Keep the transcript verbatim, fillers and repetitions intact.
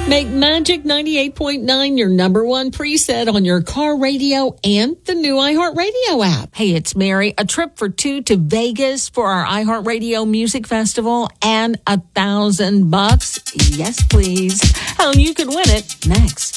Make Magic ninety-eight point nine your number one preset on your car radio and the new iHeartRadio app. Hey, it's Mary. A trip for two to Vegas for our iHeartRadio Music Festival and a thousand bucks. Yes, please. How you could win it next.